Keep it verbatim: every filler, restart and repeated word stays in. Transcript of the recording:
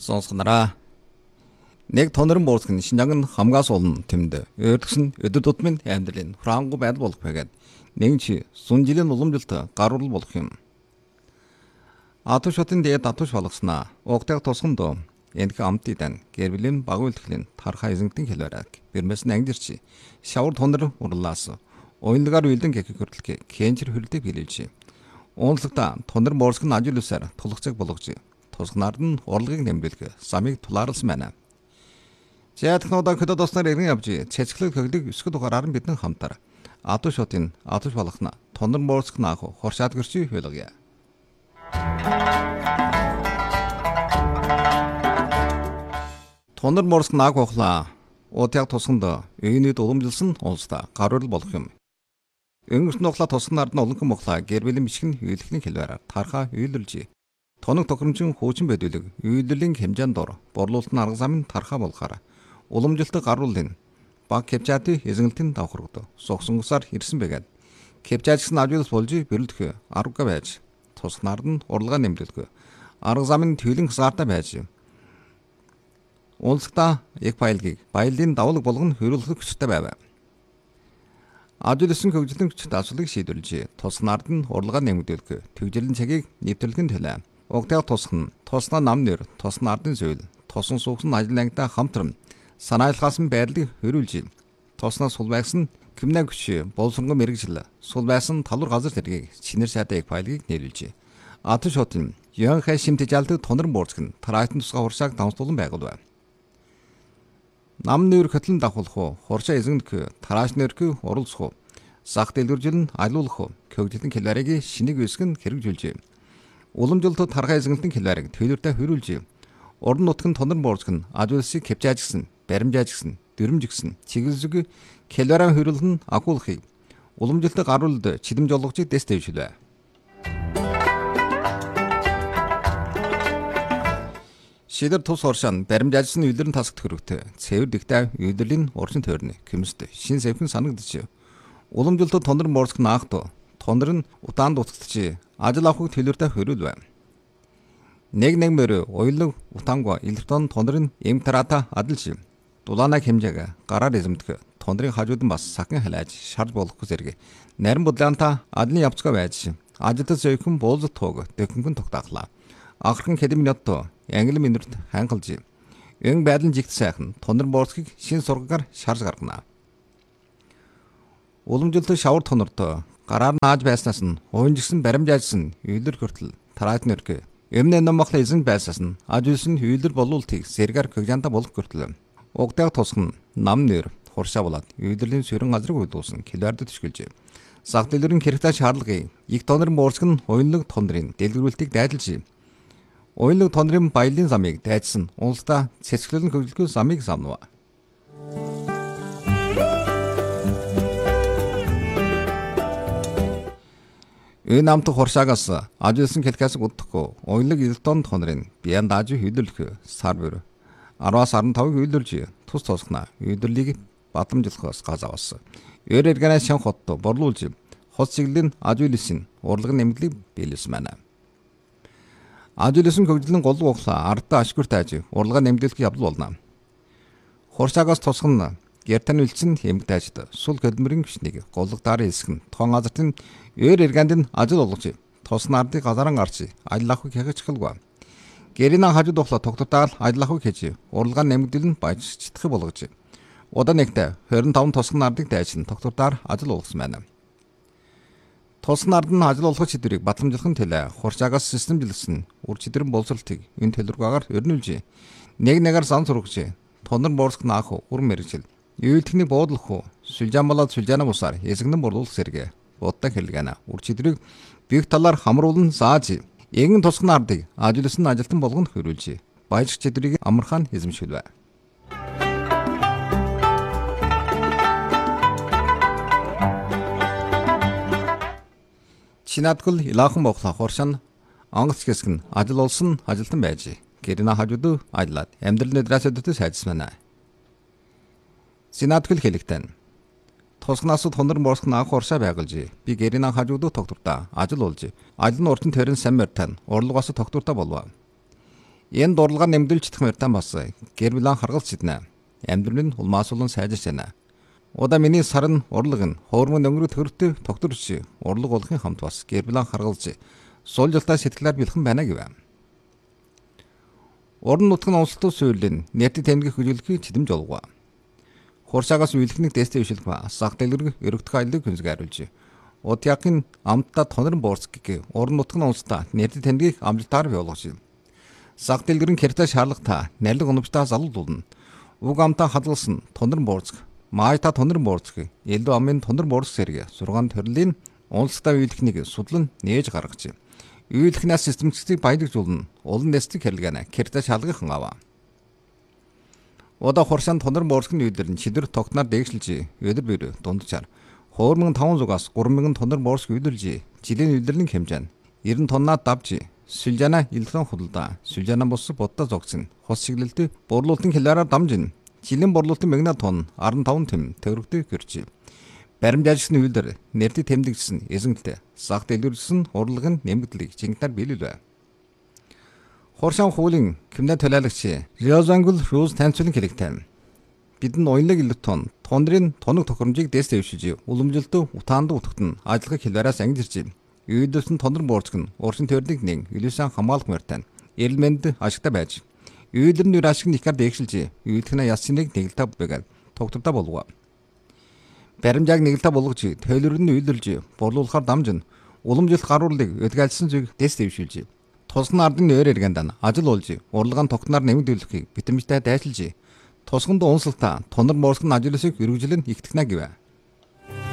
Сонсгонараа. Нэг тонорын буурсгын Шинжааг нь хамгаас олон тэмдэ. Өөртгсөн өдөр тутмын амьдралын хураангуй байдал болох байгаад нэгэн чи сун жилийн уламжилт гаруул болох юм. Атуш хотын дээд атуш болгоснаа. Угтайг тусганд энх амтыдан гэрблийн багуултхлын тарха эзэнтэн хэлвэрэг. Бэрмэс ангирчи. Шавар тонор урлаас. Ойнлагаар үйлдэн гэхийг хөрлөг кенчэр хөрлөдөг билээжи. Уунлагта тонор буурсгын ажил үсээр тулгцэг болгож. Тусгнаар нь урлагийг нэмбэлг самыг тулаарлсан байна. Зээтгнуудаа хөдөө досноор иргэн явж цэцгэлэг хөглөг өсгөд ухаараар нь бидэн хамтар атуш хотын атуш болгоно тонор буурсг наах хоршаад гэрчи хөлгөе. Тонор буурсг наах ухлаа уутяг тусганд үйний уламжилсан улстай гаруул болох юм. Өнгөрт нухлаа тусгнаар нь олон мохлаа гэрбэлэн бичгэн үйлдэхний хэлбэрээр тархаа үйлдэлж тоног тохиромжийн хуучин байдуулаг үйлдвэрлэлийн хэмжээнд дор борлуулалтын арга замын тархаа болохоор уламжилт гаруулын баг кепчаты эзэнгэлтийн давхаргад согсонгосоор ирсэн байгаад кепчатгсан ажуулс болж бэрэлдэх арга байж тусгнаар нь урлагаа нэмлэлгүй арга замын төвлөн хязгаартай байж улсдаа яг баялагийг баялын давлаг болгон хөрөлдөх хүчтэй байв. Ажуулсан хөгжлийн хүч даалгыг шийдвэрлэж тусгнаар нь урлагаа нэмэгдүүлэх төвжирлэн цагийг нэвтрүүлэхэд төлөө. Угтайг тусган туснаа нам нэр тусна ардын зүйл тусан суугсан ажил ангитай хамтран санаалхаасан байрлалыг хөрүүлж туснаа сул байгсан кимнэ хүч болсонгон мэрэгжил сул байсан талвар газар зэргийг чинэр сайтай яг файлыг нэрвэлж атуш хотын янхай шимтэж алдаг тонор буурсг нь тараатын тусгай хуршааг давмсуулан байгуулв. Нам нэр хөтлөн давхуулах уу хуршаа эзэнх тарааш нэрх уралцах уу сах дэлгэржил нь алуулах уу хөгжлөн хэлбэрийг шинийг үсгэн хэрэгжүүлж уламжилт тархаа эзэнгэлтэн хэлбэрийг төлөвтэй хөрүүлж уран нутгийн тонор буурсг нь ажуулсыг кепчаажгсан баримжаажгсан дөрөмжгсэн чиглэлзэг хэлбэрийн хөрүүлэн агуулхыг уламжилт гаруулд чидэмж олгож дэс дэвшилвэ. Шидэр тус хоршаан баримжаажсан үйлдвэрийн тасагт хөрөгтэй цэвэр дэгтэй үйлдвэрлэлийн урчин тойрны кэмст шин сэвхэн санагдчих. Уламжилт тонор буурсг наахт тонор нь утаанд утгадж ажил авахыг төлөвтэй хөрүүлвэ. Нэг нэг мөр уйлог утаангаа электрон тонорын эм тарата адилж дулаанаг хэмжээг гараар эзэмдэх тонорын хажуудан бас сахин халааж шарж болох зэрэг нарийн бодлоонта адлын явцгаа байж ажилтан зөөхөн буулз тоог дэхэнхэн тогтааглаа. Ахрхан хэдэн минут англи минут хангалж эн байдлын жигт сайхан тонор буурсгийг шин сургагаар шарж гаргана. Уламжилт шавар тонортой гараар нааж байснаас нь уунжигсэн баримжаажсан үйлдвэр хүртэл тараат нэрх эмнэ номхол эзэн байснаас нь ажуулсан үйлдвэр болуултыг сэргээр хөгжанта болох хүртэл угтайг тусган нам нэр хуршаа болоод үйлдвэрлэлийн сөрөн газрыг үйлдүүлсэн килоардд төшгөлж сах дэлгэрийн хэрэгтэй шаардлагыг их тонор буурсг нь уянлаг тонорын дэлгэрүүлтийг дайдалж уянлаг тонорын баялын замыг дайдсан улсдаа цэцгэлэн хөгжлөхгүй замыг самнав. Энэ амт хуршаагаас ажуулсан калкаас удахгүй уянлаг электон тонорын биян дааж хөлөлөх сарвэр араас арван тавыг үйлдвэрлэж тус тусгана үйлдвэрлэлийг бадамжлахаас газавс. Өөр эргэнэ шан хотто борлуулж хот чиглэлийн ажуулсан урлаг нэмэлтийг биелүүлсэн байна. Ажуулсан хөгжлийн гол углаа ардаа ашгүр тааж урлага нэмэлтийг явдал болно. Хуршаагаас тусгана гертан үлдсэн хэмг таажд сул хөдөлмөрийн хүчнийг голлогдаар хэлсгэн тоон газартын өөр эргэнд нь ажил олгож туснаардыг газаран гарч ажил авахыг хягч хэлгүй. Гэрийн хажууд ухлаа тогтвотаал ажил авахыг хийж урлагаа нэмэгдэл нь баяж читгэх болгож удаа нэгтээ хорин таван тусгнаардыг дайчин тогтвотаар ажил олгосон байна. Туснаард нь ажил олгох чидрийг батламжлахын төлөө хуршаагаас системжилсэн үр чидрэн боловсролтыг энэ төлөвлөгөөр өрнүүлж нэг нэгээр зан сургаж тонор буурсг наах үр мэрэгжил үйлдэхний буудлах уу сүлжаан болоод сүлжаана бусаар эзэгнэн борлуулах зэрэг буддаг хэлгэнэ үр чидрийг бих талаар хамруулан зааж эгэн тусгнаардыг ажуулсан ажилтан болгонд хөрүүлж баяж чидрийг амархан эзэмшүүлвэ. Чинаадгал илаахан боглоо хоршан онгоц хэсэг нь ажил олсон ажилтан байж гэрнэ хажууд ажиллаад амьдрал нэдрээс өдөртөө сайжсан байна. Чинаадгал хэлэгтэн тусгнаас тонор буурсг наах хоршаа байгуулж би гэрнэ хажууд тогтвортой ажил олж ажил нь уртын төрийн саммертан урлагаас тогтвортой болов. Энэ дурлагаар нэмдүүлж чадах мөртэн бас гэр бүлэн харгалж сиднэ. Амьдрал нь улмаасуулан сайжирч байна. Удаа миний сарн урлаг нь хоормон өнгөрөх төрөлтөй тогтворч урлаг болохын хамт бас гэр бүлэн харгалж суулжалтаа сэтгэлээр бэлхэн байна гэв. Орон нутгийн онцлог суурилын нийтэд тэмдэг хөдөлгөөний чидэмж олгоо. Хуршаагаас үйлхнийг дэстэй ишилх ба сах дэлгэрэг өргөдөх айлыг хүнсгааруулж Удяакын амтта тонор борцгийг орон нутгийн онцтой нийтэд тэмдгийг амжилтаар явуулж сах дэлгэрэн кэртэ шаардлагатай нэрлэг оновчтой залуулна. Уг амтаа хадгалсан тонор борцог маайта тонор борцог элдв амын тонор борцог зэрэг сургаан төрлийн онцтой үйлхнийг судлан нээж гаргаж үйлхнээс системчлэг баялагжуулна. Олон нэстэг хэрэглэнэ кэртэ шаалгах аваа. Удаа хуршаан тонор борцогны үйлдэр нь шидэр тогтноор дээгшилж өдөр бүр дундчаар two thousand five hundred-аас three thousand тонор борцог үйлдэлж жилийн үйлдвэрлэлийн хэмжээ нь ninety тоннаа давж Сүлжана илхэн худалдаа Сүлжана бус боддоо зогцсон. Хос чиглэлд борлуулалтын хэлээрээр дамжин жилийн борлуулалтын мегна тонн ninety-five тэм төгрөгтэй гэрч. Баримт ажилласны үйлдэр нэртэд тэмдэгдсэн эзэнгэлтэй сах дэлгэрүүлсэн урлагын нэмэгдлийг жинхэнээр биелүүлвэ. Хуршаан хуулийн криминал төлөөлөгч Риозангул Рус танцуулын хэлэгтэй. Бидэн уянлаг илт тон тондрын тоног тохиромжийг дэс дэвшиж уламжилтөө утаанд утагт нь ажиллах хэлбэраас ангижирч. Үйлдвэрсэн тонор борцог нь уршин төрөлийг нэг илүүсэн хамгаалах мөртэн эрэлмэнд ашигтай байж үйлдвэрний үр ашиг нь ихэр дээгшилж үйлдвэрнээ ясцыг нэгэлтэй бэгээд тогтвортой болов. Баримжааг нэгэлтэй болгож төлөвлөрний үйлдвэрлэж борлуулахаар дамжин уламжлалт гаруулыг өдгөлсөн зүг дэс дэвшүүлж тусган ардын нойр эргэнд ажил болж урлагаан тогтноор нэмэгдүүлэхийг битэмжтэй дайшилж тусганд унсалтаа тонор борцог нь ажлыг өргөжлөн ихтгэнэ гэв.